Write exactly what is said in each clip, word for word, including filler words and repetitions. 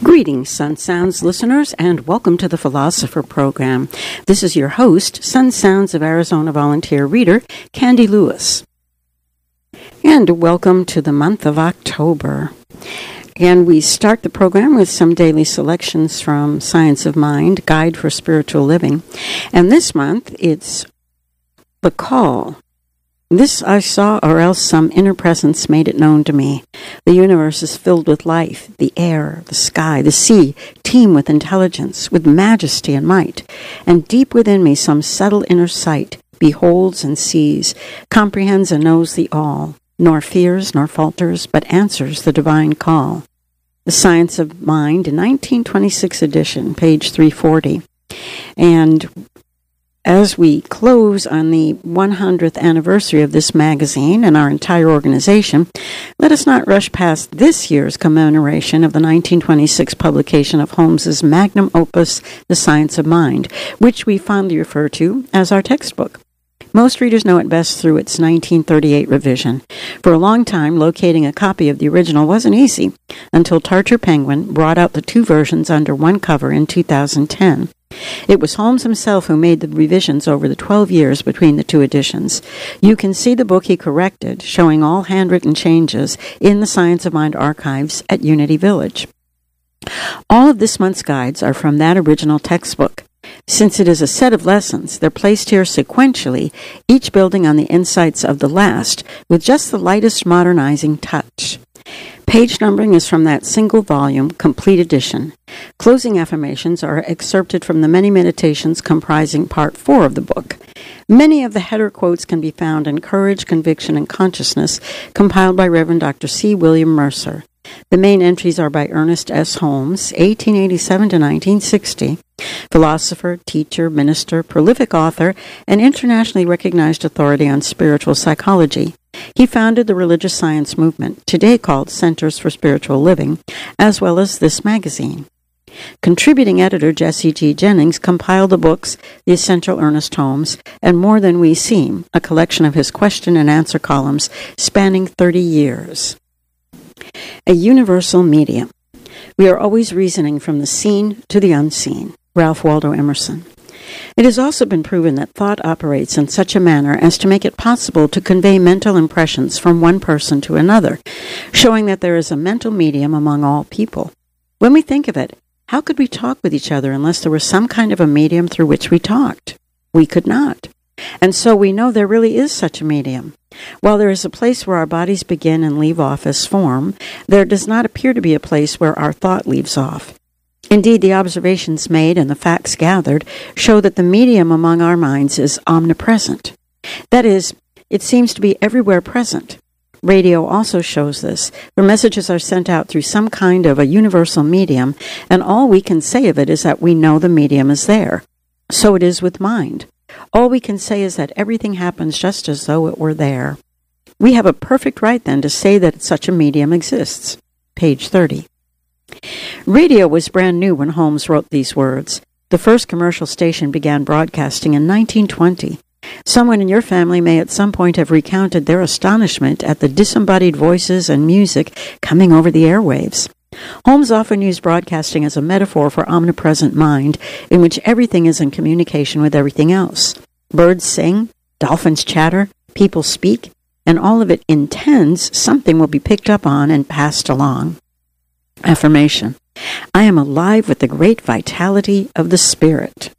Greetings, Sun Sounds listeners, and welcome to the Philosopher Program. This is your host, Sun Sounds of Arizona volunteer reader, Candy Lewis. And welcome to the month of October. And we start the program with some daily selections from Science of Mind, Guide for Spiritual Living. And this month, it's The Call. This I saw, or else some inner presence made it known to me. The universe is filled with life. The air, the sky, the sea teem with intelligence, with majesty and might. And deep within me some subtle inner sight beholds and sees, comprehends and knows the all, nor fears nor falters, but answers the divine call. The Science of Mind, nineteen twenty-six edition, page three forty. And as we close on the one hundredth anniversary of this magazine and our entire organization, let us not rush past this year's commemoration of the nineteen twenty-six publication of Holmes's magnum opus, The Science of Mind, which we fondly refer to as our textbook. Most readers know it best through its nineteen thirty-eight revision. For a long time, locating a copy of the original wasn't easy, until Tartar Penguin brought out the two versions under one cover in two thousand ten. It was Holmes himself who made the revisions over the twelve years between the two editions. You can see the book he corrected, showing all handwritten changes, in the Science of Mind archives at Unity Village. All of this month's guides are from that original textbook. Since it is a set of lessons, they're placed here sequentially, each building on the insights of the last, with just the lightest modernizing touch. Page numbering is from that single volume, complete edition. Closing affirmations are excerpted from the many meditations comprising part four of the book. Many of the header quotes can be found in Courage, Conviction, and Consciousness, compiled by Reverend Doctor C. William Mercer. The main entries are by Ernest S. Holmes, eighteen eighty-seven to nineteen sixty, philosopher, teacher, minister, prolific author, and internationally recognized authority on spiritual psychology. He founded the religious science movement, today called Centers for Spiritual Living, as well as this magazine. Contributing editor Jesse G. Jennings compiled the books The Essential Ernest Holmes and More Than We Seem, a collection of his question and answer columns spanning thirty years. A universal medium. We are always reasoning from the seen to the unseen. Ralph Waldo Emerson. It has also been proven that thought operates in such a manner as to make it possible to convey mental impressions from one person to another, showing that there is a mental medium among all people. When we think of it, how could we talk with each other unless there was some kind of a medium through which we talked? We could not. And so we know there really is such a medium. While there is a place where our bodies begin and leave off as form, there does not appear to be a place where our thought leaves off. Indeed, the observations made and the facts gathered show that the medium among our minds is omnipresent. That is, it seems to be everywhere present. Radio also shows this, where messages are sent out through some kind of a universal medium, and all we can say of it is that we know the medium is there. So it is with mind. All we can say is that everything happens just as though it were there. We have a perfect right, then, to say that such a medium exists. Page thirty. Radio was brand new when Holmes wrote these words. The first commercial station began broadcasting in nineteen twenty. Someone in your family may at some point have recounted their astonishment at the disembodied voices and music coming over the airwaves. Holmes often used broadcasting as a metaphor for omnipresent mind, in which everything is in communication with everything else. Birds sing, dolphins chatter, people speak, and all of it intends something will be picked up on and passed along. Affirmation. I am alive with the great vitality of the Spirit.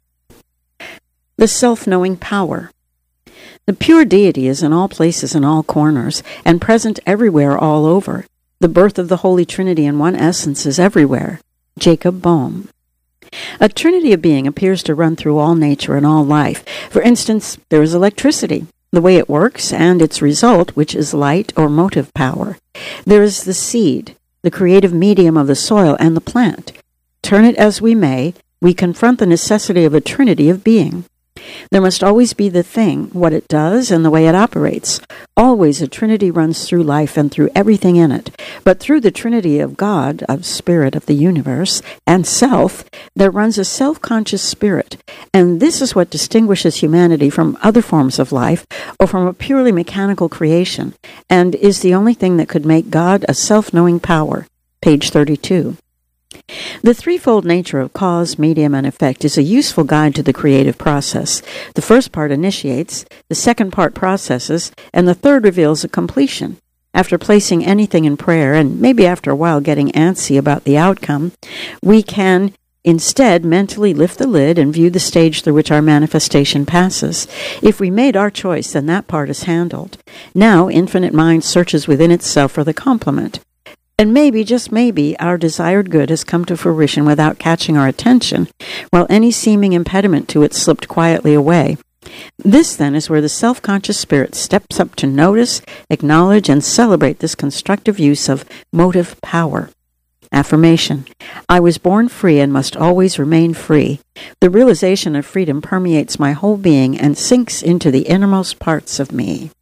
The self-knowing power. The pure deity is in all places and all corners, and present everywhere all over. The birth of the Holy Trinity in one essence is everywhere. Jacob Boehm. A trinity of being appears to run through all nature and all life. For instance, there is electricity, the way it works, and its result, which is light or motive power. There is the seed, the creative medium of the soil and the plant. Turn it as we may, we confront the necessity of a trinity of being. There must always be the thing, what it does, and the way it operates. Always a trinity runs through life and through everything in it. But through the trinity of God, of spirit of the universe, and self, there runs a self-conscious spirit. And this is what distinguishes humanity from other forms of life, or from a purely mechanical creation, and is the only thing that could make God a self-knowing power. Page thirty-two. The threefold nature of cause, medium, and effect is a useful guide to the creative process. The first part initiates, the second part processes, and the third reveals a completion. After placing anything in prayer, and maybe after a while getting antsy about the outcome, we can instead mentally lift the lid and view the stage through which our manifestation passes. If we made our choice, then that part is handled. Now, infinite mind searches within itself for the complement. And maybe, just maybe, our desired good has come to fruition without catching our attention, while any seeming impediment to it slipped quietly away. This, then, is where the self-conscious spirit steps up to notice, acknowledge, and celebrate this constructive use of motive power. Affirmation. I was born free and must always remain free. The realization of freedom permeates my whole being and sinks into the innermost parts of me.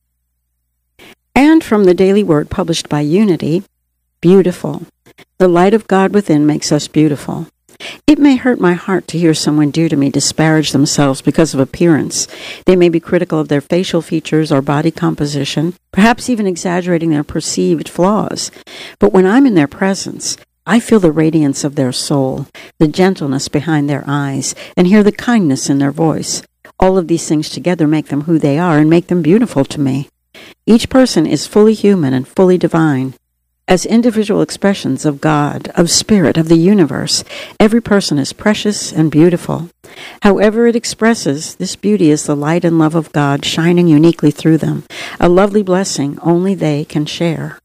And from the Daily Word published by Unity, beautiful. The light of God within makes us beautiful. It may hurt my heart to hear someone dear to me disparage themselves because of appearance. They may be critical of their facial features or body composition, perhaps even exaggerating their perceived flaws. But when I'm in their presence, I feel the radiance of their soul, the gentleness behind their eyes, and hear the kindness in their voice. All of these things together make them who they are and make them beautiful to me. Each person is fully human and fully divine. As individual expressions of God, of Spirit, of the universe, every person is precious and beautiful. However it expresses, this beauty is the light and love of God shining uniquely through them, a lovely blessing only they can share.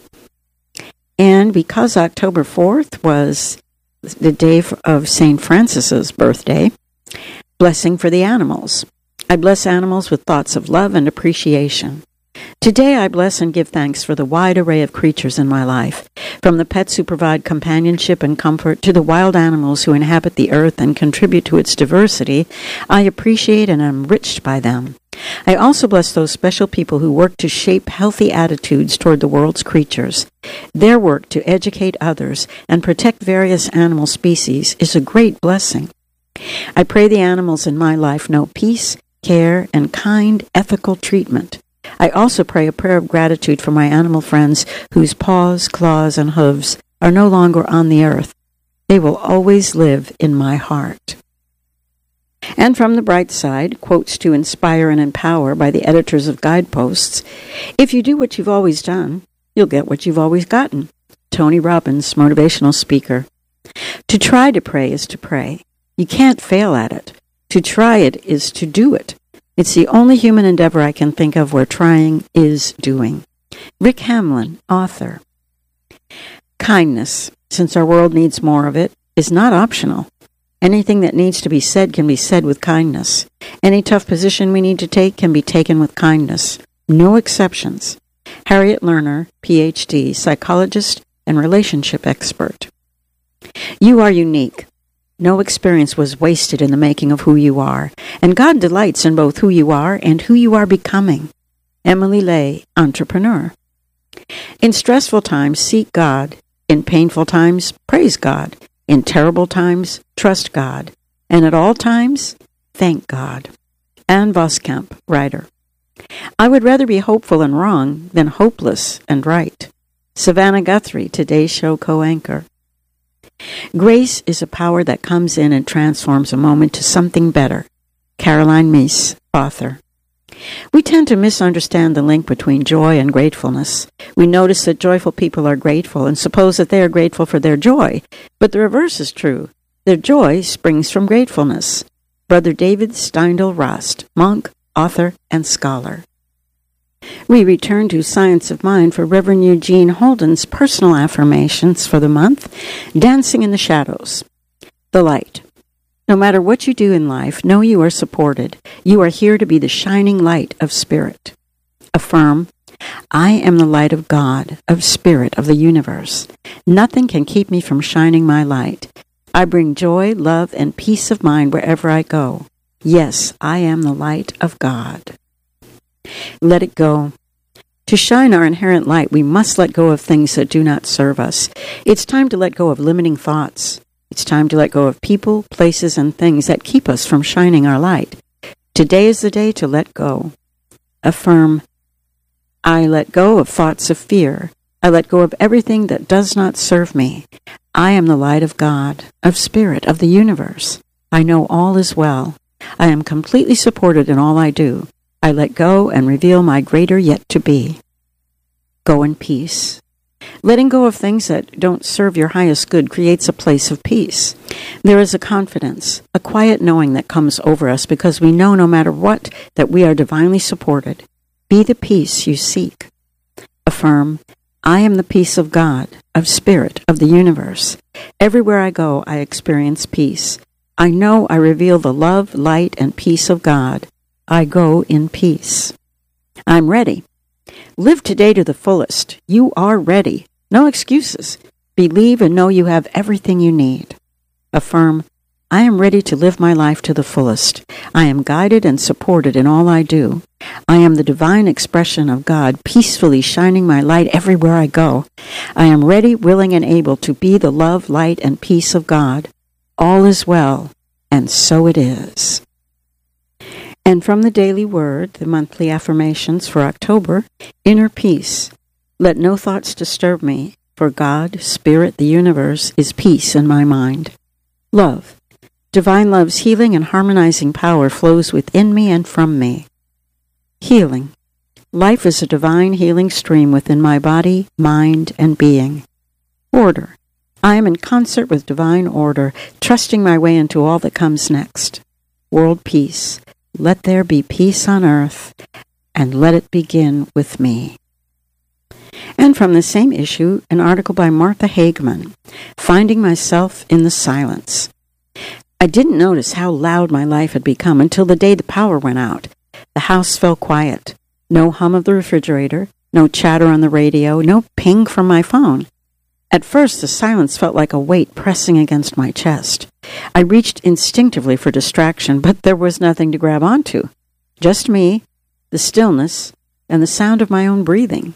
And because October fourth was the day of Saint Francis's birthday, blessing for the animals. I bless animals with thoughts of love and appreciation. Today I bless and give thanks for the wide array of creatures in my life, from the pets who provide companionship and comfort to the wild animals who inhabit the earth and contribute to its diversity. I appreciate and am enriched by them. I also bless those special people who work to shape healthy attitudes toward the world's creatures. Their work to educate others and protect various animal species is a great blessing. I pray the animals in my life know peace, care, and kind, ethical treatment. I also pray a prayer of gratitude for my animal friends whose paws, claws, and hooves are no longer on the earth. They will always live in my heart. And from the bright side, quotes to inspire and empower by the editors of Guideposts. If you do what you've always done, you'll get what you've always gotten. Tony Robbins, motivational speaker. To try to pray is to pray. You can't fail at it. To try it is to do it. It's the only human endeavor I can think of where trying is doing. Rick Hamlin, author. Kindness, since our world needs more of it, is not optional. Anything that needs to be said can be said with kindness. Any tough position we need to take can be taken with kindness. No exceptions. Harriet Lerner, P H D, psychologist and relationship expert. You are unique. No experience was wasted in the making of who you are, and God delights in both who you are and who you are becoming. Emily Lay, entrepreneur. In stressful times, seek God. In painful times, praise God. In terrible times, trust God. And at all times, thank God. Ann Voskamp, writer. I would rather be hopeful and wrong than hopeless and right. Savannah Guthrie, Today's Show co-anchor. Grace is a power that comes in and transforms a moment to something better. Caroline Myss, author. We tend to misunderstand the link between joy and gratefulness. We notice that joyful people are grateful and suppose that they are grateful for their joy. But the reverse is true. Their joy springs from gratefulness. Brother David Steindl Rast, monk, author, and scholar. We return to Science of Mind for Reverend Eugene Holden's personal affirmations for the month, Dancing in the Shadows. The light. No matter what you do in life, know you are supported. You are here to be the shining light of Spirit. Affirm, I am the light of God, of Spirit, of the universe. Nothing can keep me from shining my light. I bring joy, love, and peace of mind wherever I go. Yes, I am the light of God. Let it go. To shine our inherent light, we must let go of things that do not serve us. It's time to let go of limiting thoughts. It's time to let go of people, places, and things that keep us from shining our light. Today is the day to let go. Affirm, I let go of thoughts of fear. I let go of everything that does not serve me. I am the light of God, of spirit, of the universe. I know all is well. I am completely supported in all I do. I let go and reveal my greater yet to be. Go in peace. Letting go of things that don't serve your highest good creates a place of peace. There is a confidence, a quiet knowing that comes over us because we know no matter what that we are divinely supported. Be the peace you seek. Affirm, I am the peace of God, of spirit, of the universe. Everywhere I go, I experience peace. I know I reveal the love, light, and peace of God. I go in peace. I'm ready. Live today to the fullest. You are ready. No excuses. Believe and know you have everything you need. Affirm, I am ready to live my life to the fullest. I am guided and supported in all I do. I am the divine expression of God, peacefully shining my light everywhere I go. I am ready, willing, and able to be the love, light, and peace of God. All is well, and so it is. And from the Daily Word, the monthly affirmations for October, inner peace. Let no thoughts disturb me, for God, Spirit, the universe, is peace in my mind. Love. Divine love's healing and harmonizing power flows within me and from me. Healing. Life is a divine healing stream within my body, mind, and being. Order. I am in concert with divine order, trusting my way into all that comes next. World peace. Let there be peace on earth, and let it begin with me. And from the same issue, an article by Martha Hageman, Finding Myself in the Silence. I didn't notice how loud my life had become until the day the power went out. The house fell quiet. No hum of the refrigerator, no chatter on the radio, no ping from my phone. At first, the silence felt like a weight pressing against my chest. I reached instinctively for distraction, but there was nothing to grab onto. Just me, the stillness, and the sound of my own breathing.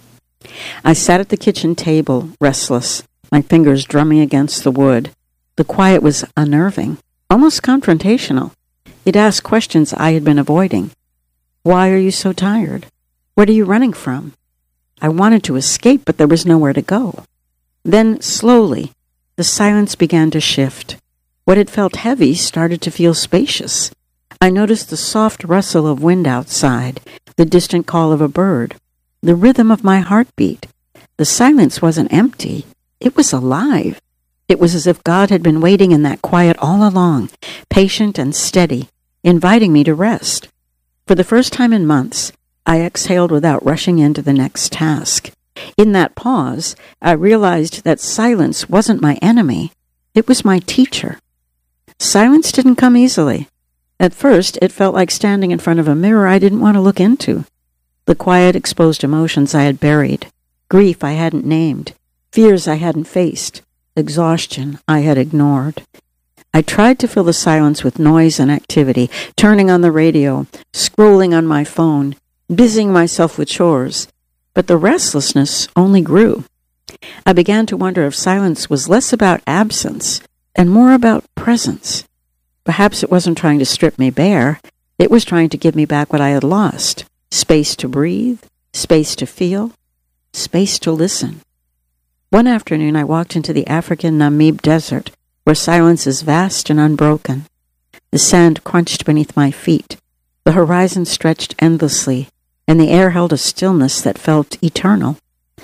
I sat at the kitchen table, restless, my fingers drumming against the wood. The quiet was unnerving, almost confrontational. It asked questions I had been avoiding. Why are you so tired? What are you running from? I wanted to escape, but there was nowhere to go. Then, slowly, the silence began to shift. What had felt heavy started to feel spacious. I noticed the soft rustle of wind outside, the distant call of a bird, the rhythm of my heartbeat. The silence wasn't empty. It was alive. It was as if God had been waiting in that quiet all along, patient and steady, inviting me to rest. For the first time in months, I exhaled without rushing into the next task. In that pause, I realized that silence wasn't my enemy. It was my teacher. Silence didn't come easily. At first, it felt like standing in front of a mirror I didn't want to look into. The quiet, exposed emotions I had buried, grief I hadn't named, fears I hadn't faced, exhaustion I had ignored. I tried to fill the silence with noise and activity, turning on the radio, scrolling on my phone, busying myself with chores. But the restlessness only grew. I began to wonder if silence was less about absence and more about presence. Perhaps it wasn't trying to strip me bare. It was trying to give me back what I had lost. Space to breathe, space to feel, space to listen. One afternoon I walked into the African Namib Desert, where silence is vast and unbroken. The sand crunched beneath my feet. The horizon stretched endlessly, and the air held a stillness that felt eternal.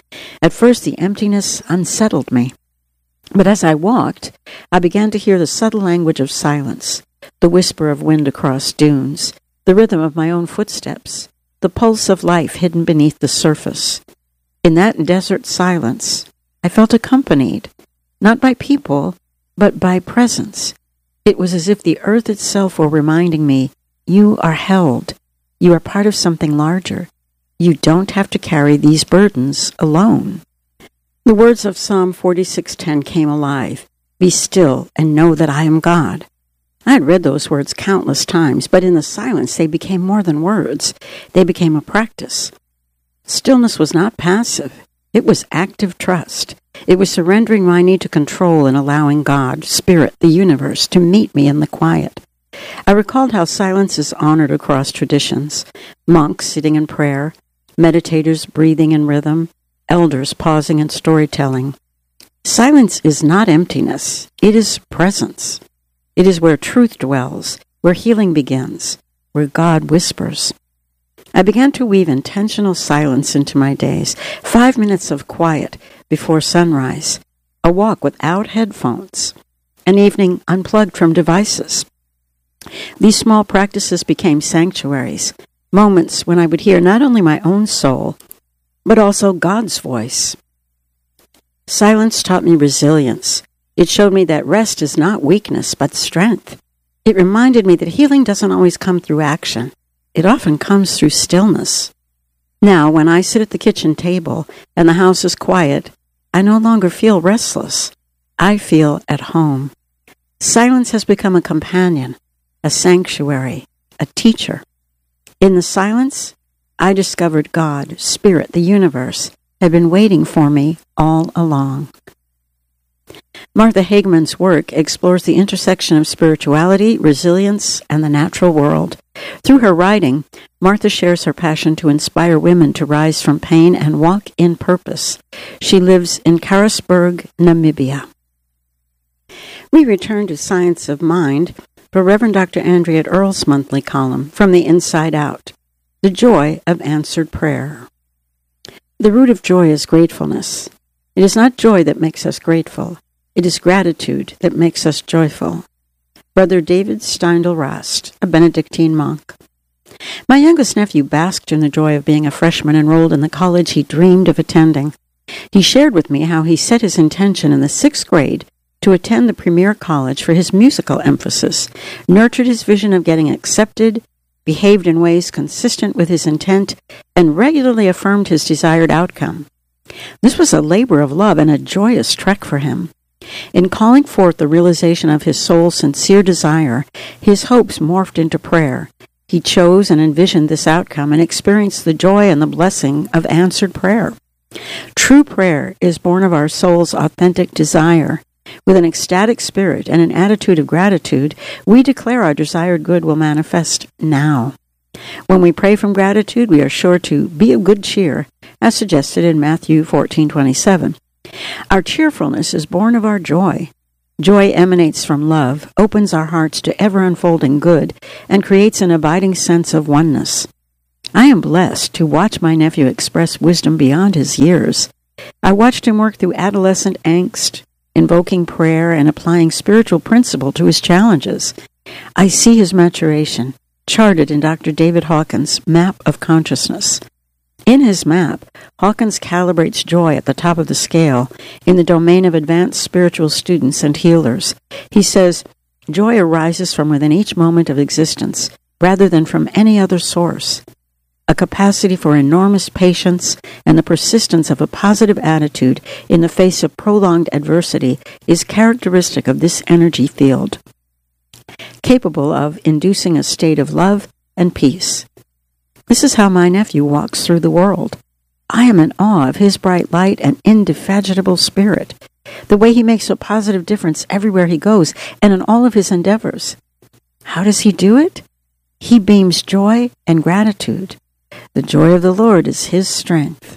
At first, the emptiness unsettled me. But as I walked, I began to hear the subtle language of silence, the whisper of wind across dunes, the rhythm of my own footsteps, the pulse of life hidden beneath the surface. In that desert silence, I felt accompanied, not by people, but by presence. It was as if the earth itself were reminding me, you are held. You are part of something larger. You don't have to carry these burdens alone. The words of Psalm forty-six ten came alive. Be still and know that I am God. I had read those words countless times, but in the silence they became more than words. They became a practice. Stillness was not passive. It was active trust. It was surrendering my need to control and allowing God, Spirit, the universe, to meet me in the quiet. I recalled how silence is honored across traditions. Monks sitting in prayer, meditators breathing in rhythm, elders pausing in storytelling. Silence is not emptiness. It is presence. It is where truth dwells, where healing begins, where God whispers. I began to weave intentional silence into my days, five minutes of quiet before sunrise, a walk without headphones, an evening unplugged from devices. These small practices became sanctuaries, moments when I would hear not only my own soul, but also God's voice. Silence taught me resilience. It showed me that rest is not weakness, but strength. It reminded me that healing doesn't always come through action. It often comes through stillness. Now, when I sit at the kitchen table and the house is quiet, I no longer feel restless. I feel at home. Silence has become a companion, a sanctuary, a teacher. In the silence, I discovered God, Spirit, the universe, had been waiting for me all along. Martha Hageman's work explores the intersection of spirituality, resilience, and the natural world. Through her writing, Martha shares her passion to inspire women to rise from pain and walk in purpose. She lives in Karasburg, Namibia. We return to Science of Mind for Reverend Doctor Andrea Earle's monthly column, From the Inside Out, The Joy of Answered Prayer. The root of joy is gratefulness. It is not joy that makes us grateful. It is gratitude that makes us joyful. Brother David Steindl-Rast, a Benedictine monk. My youngest nephew basked in the joy of being a freshman enrolled in the college he dreamed of attending. He shared with me how he set his intention in the sixth grade to attend the premier college for his musical emphasis, nurtured his vision of getting accepted, behaved in ways consistent with his intent, and regularly affirmed his desired outcome. This was a labor of love and a joyous trek for him. In calling forth the realization of his soul's sincere desire, his hopes morphed into prayer. He chose and envisioned this outcome and experienced the joy and the blessing of answered prayer. True prayer is born of our soul's authentic desire. With an ecstatic spirit and an attitude of gratitude, we declare our desired good will manifest now. When we pray from gratitude, we are sure to be of good cheer, as suggested in Matthew fourteen twenty-seven. Our cheerfulness is born of our joy. Joy emanates from love, opens our hearts to ever-unfolding good, and creates an abiding sense of oneness. I am blessed to watch my nephew express wisdom beyond his years. I watched him work through adolescent angst, invoking prayer and applying spiritual principle to his challenges. I see his maturation, charted in Doctor David Hawkins' Map of Consciousness. In his map, Hawkins calibrates joy at the top of the scale in the domain of advanced spiritual students and healers. He says, joy arises from within each moment of existence, rather than from any other source. A capacity for enormous patience and the persistence of a positive attitude in the face of prolonged adversity is characteristic of this energy field, capable of inducing a state of love and peace. This is how my nephew walks through the world. I am in awe of his bright light and indefatigable spirit, the way he makes a positive difference everywhere he goes and in all of his endeavors. How does he do it? He beams joy and gratitude. The joy of the Lord is his strength.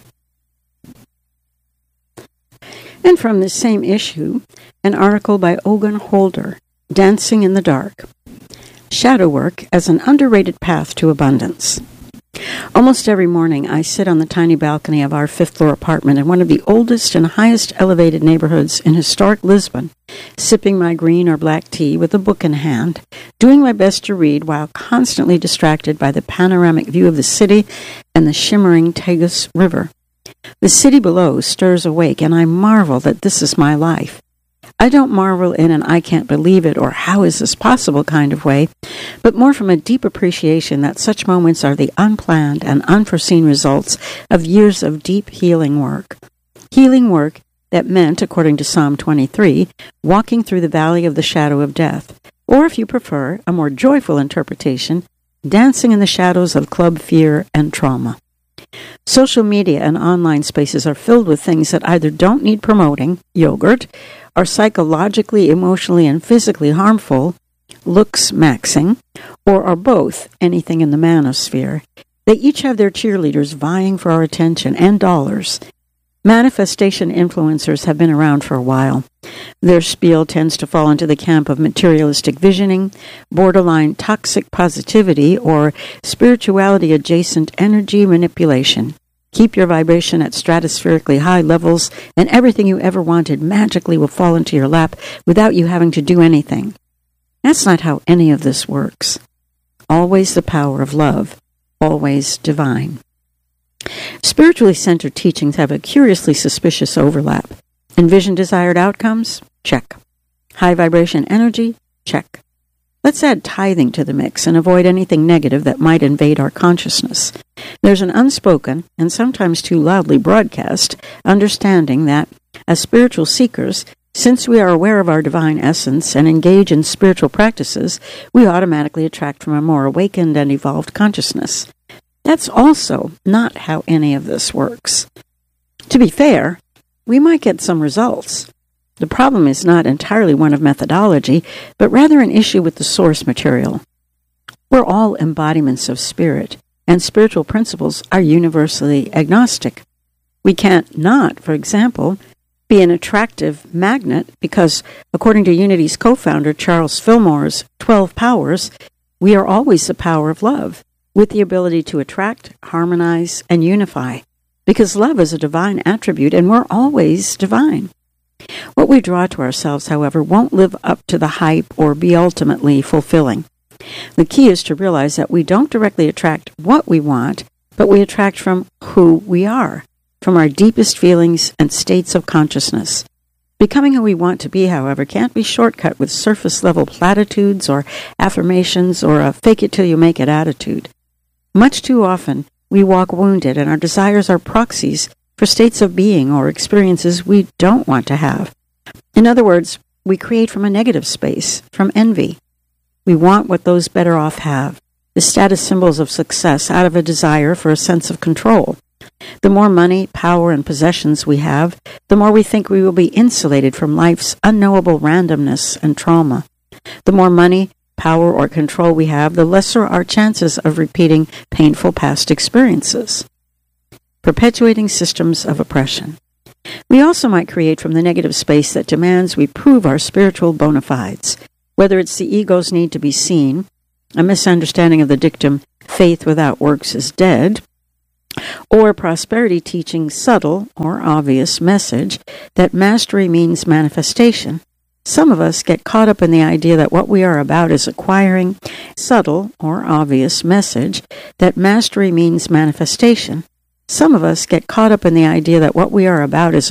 And from this same issue, an article by Ogun Holder, Dancing in the Dark. Shadow work as an underrated path to abundance. Almost every morning, I sit on the tiny balcony of our fifth-floor apartment in one of the oldest and highest elevated neighborhoods in historic Lisbon, sipping my green or black tea with a book in hand, doing my best to read while constantly distracted by the panoramic view of the city and the shimmering Tagus River. The city below stirs awake, and I marvel that this is my life. I don't marvel in an I can't believe it or how is this possible kind of way, but more from a deep appreciation that such moments are the unplanned and unforeseen results of years of deep healing work. Healing work that meant, according to Psalm twenty-three, walking through the valley of the shadow of death, or if you prefer, a more joyful interpretation, dancing in the shadows of club fear and trauma. Social media and online spaces are filled with things that either don't need promoting, yogurt, are psychologically, emotionally, and physically harmful, looks maxing, or are both, anything in the manosphere. They each have their cheerleaders vying for our attention and dollars. Manifestation influencers have been around for a while. Their spiel tends to fall into the camp of materialistic visioning, borderline toxic positivity, or spirituality-adjacent energy manipulation. Keep your vibration at stratospherically high levels, and everything you ever wanted magically will fall into your lap without you having to do anything. That's not how any of this works. Always the power of love, always divine. Spiritually centered teachings have a curiously suspicious overlap. Envision desired outcomes? Check. High vibration energy? Check. Let's add tithing to the mix and avoid anything negative that might invade our consciousness. There's an unspoken, and sometimes too loudly broadcast, understanding that, as spiritual seekers, since we are aware of our divine essence and engage in spiritual practices, we automatically attract from a more awakened and evolved consciousness. That's also not how any of this works. To be fair, we might get some results. The problem is not entirely one of methodology, but rather an issue with the source material. We're all embodiments of spirit, and spiritual principles are universally agnostic. We can't not, for example, be an attractive magnet because, according to Unity's co-founder Charles Fillmore's twelve powers, we are always the power of love, with the ability to attract, harmonize, and unify, because love is a divine attribute and we're always divine. What we draw to ourselves, however, won't live up to the hype or be ultimately fulfilling. The key is to realize that we don't directly attract what we want, but we attract from who we are, from our deepest feelings and states of consciousness. Becoming who we want to be, however, can't be shortcut with surface-level platitudes or affirmations or a fake-it-till-you-make-it attitude. Much too often, we walk wounded, and our desires are proxies for states of being or experiences we don't want to have. In other words, we create from a negative space, from envy. We want what those better off have, the status symbols of success, out of a desire for a sense of control. The more money, power, and possessions we have, the more we think we will be insulated from life's unknowable randomness and trauma. The more money, power, or control we have, the lesser our chances of repeating painful past experiences. Perpetuating systems of oppression. We also might create from the negative space that demands we prove our spiritual bona fides, whether it's the ego's need to be seen, a misunderstanding of the dictum, faith without works is dead, or prosperity teaching subtle or obvious message that mastery means manifestation. Some of us get caught up in the idea that what we are about is acquiring subtle or obvious message that mastery means manifestation. Some of us get caught up in the idea that what we are about is